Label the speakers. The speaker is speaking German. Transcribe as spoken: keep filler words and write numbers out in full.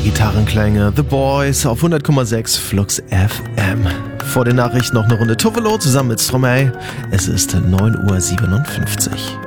Speaker 1: Gitarrenklänge, The Boys auf hundert Komma sechs Flux F M. Vor den Nachrichten noch eine Runde Tovolo zusammen mit Stromae. Es ist neun Uhr siebenundfünfzig.